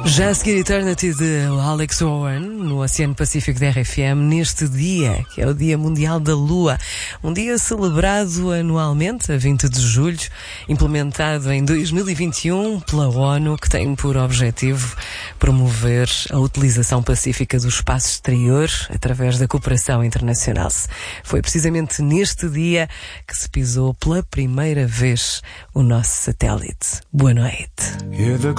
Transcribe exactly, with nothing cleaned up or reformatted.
Já a seguir Eternity de Alex Owen no Oceano Pacífico da R F M, neste dia, que é o Dia Mundial da Lua, um dia celebrado anualmente a vinte de julho, implementado em dois mil e vinte e um pela ONU, que tem por objetivo promover a utilização pacífica do espaço exterior através da cooperação internacional. Foi precisamente neste dia que se pisou pela primeira vez o nosso satélite. Boa noite.